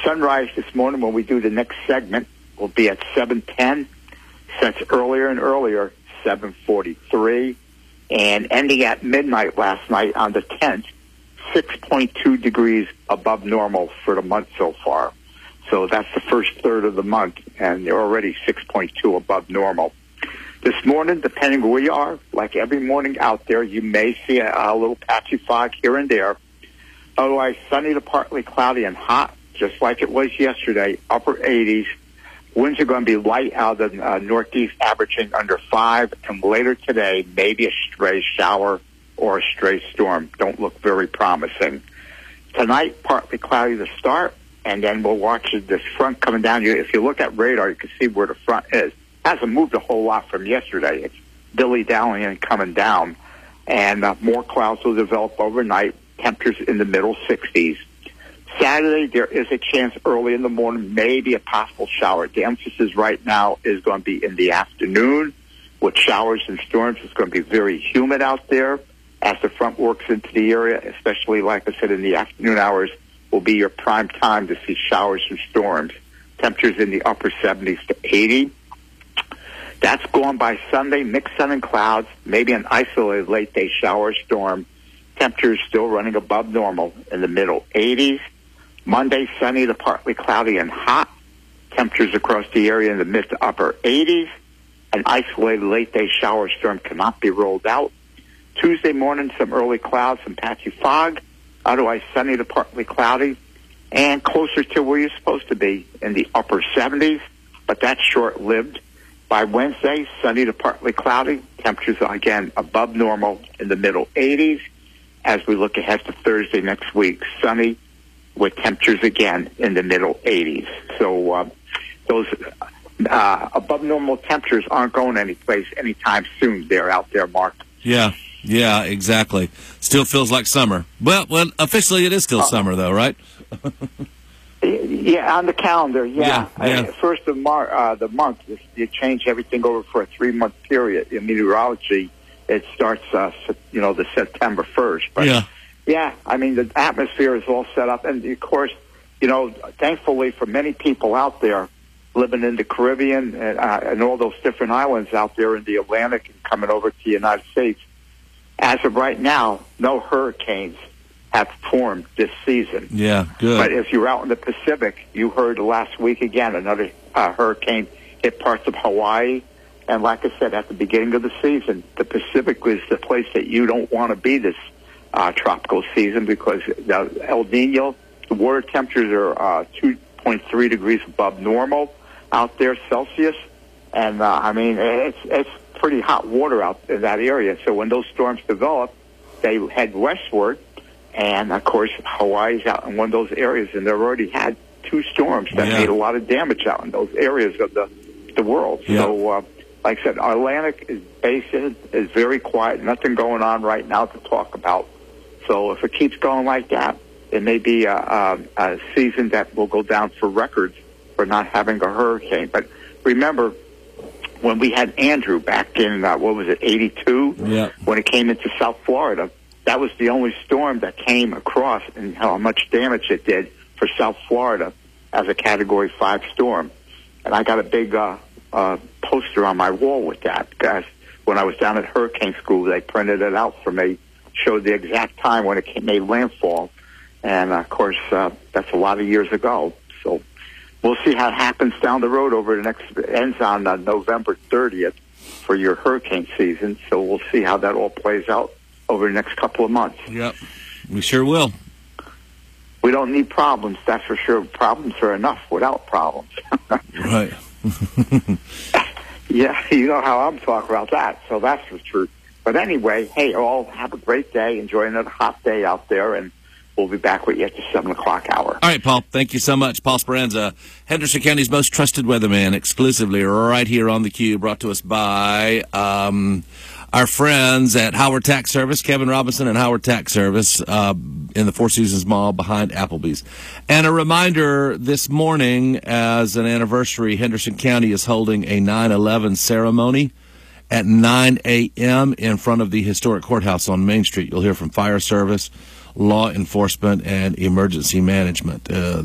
sunrise this morning when we do the next segment will be at 7:10. Sets earlier and earlier, 7:43. And ending at midnight last night on the 10th, 6.2 degrees above normal for the month so far. So that's the first third of the month, and they're already 6.2 above normal. This morning, depending where you are, like every morning out there, you may see a little patchy fog here and there. Otherwise, sunny to partly cloudy and hot, just like it was yesterday, upper 80s. Winds are going to be light out of the northeast, averaging under 5. And later today, maybe a stray shower or a stray storm. Don't look very promising. Tonight, partly cloudy to start, and then we'll watch this front coming down. If you look at radar, you can see where the front is. Hasn't moved a whole lot from yesterday. It's dilly-dallying and coming down. And more clouds will develop overnight, temperatures in the middle 60s. Saturday, there is a chance early in the morning, maybe a possible shower. The emphasis right now is going to be in the afternoon with showers and storms. It's going to be very humid out there as the front works into the area, especially, like I said, in the afternoon hours will be your prime time to see showers and storms. Temperatures in the upper 70s to 80. That's gone by Sunday, mixed sun and clouds, maybe an isolated late-day shower storm. Temperatures still running above normal in the middle 80s. Monday, sunny to partly cloudy and hot. Temperatures across the area in the mid to upper 80s. An isolated late-day shower storm cannot be ruled out. Tuesday morning, some early clouds and patchy fog. Otherwise, sunny to partly cloudy. And closer to where you're supposed to be in the upper 70s. But that's short-lived. By Wednesday, sunny to partly cloudy. Temperatures, again, above normal in the middle 80s. As we look ahead to Thursday next week, sunny with temperatures again in the middle 80s. So those above normal temperatures aren't going anyplace anytime soon. They're out there, Mark. Yeah, exactly. Still feels like summer. Well, officially it is still summer, though, right? Yeah, on the calendar, yeah. First of the month, you change everything over for a 3-month period. In meteorology, it starts, the September 1st. But yeah, I mean, the atmosphere is all set up. And, of course, thankfully for many people out there living in the Caribbean and all those different islands out there in the Atlantic and coming over to the United States, as of right now, no hurricanes have formed this season. Yeah, good. But if you're out in the Pacific, you heard last week again, another hurricane hit parts of Hawaii. And like I said, at the beginning of the season, the Pacific is the place that you don't want to be this tropical season because the El Nino, the water temperatures are 2.3 degrees above normal out there, Celsius. And, it's pretty hot water out in that area. So when those storms develop, they head westward. And, of course, Hawaii's out in one of those areas, and they've already had 2 storms that made a lot of damage out in those areas of the world. Yeah. So, like I said, Atlantic is very quiet, nothing going on right now to talk about. So if it keeps going like that, it may be a season that will go down for records for not having a hurricane. But remember, when we had Andrew back in, 82? When it came into South Florida, that was the only storm that came across and how much damage it did for South Florida as a Category 5 storm. And I got a big poster on my wall with that because when I was down at hurricane school, they printed it out for me, showed the exact time when it made landfall. And, of course, that's a lot of years ago. So we'll see how it happens down the road ends on November 30th for your hurricane season. So we'll see how that all plays out over the next couple of months. Yep, we sure will. We don't need problems, that's for sure. Problems are enough without problems. Right. Yeah, you know how I'm talking about that, so that's the truth. But anyway, hey, all have a great day. Enjoy another hot day out there, and we'll be back with you at the 7 o'clock hour. All right, Paul, thank you so much. Paul Speranza, Henderson County's most trusted weatherman, exclusively right here on the Q, brought to us by our friends at Howard Tax Service, Kevin Robinson and Howard Tax Service in the Four Seasons Mall behind Applebee's. And a reminder, this morning, as an anniversary, Henderson County is holding a 9/11 ceremony at 9 a.m. in front of the historic courthouse on Main Street. You'll hear from fire service, law enforcement, and emergency management.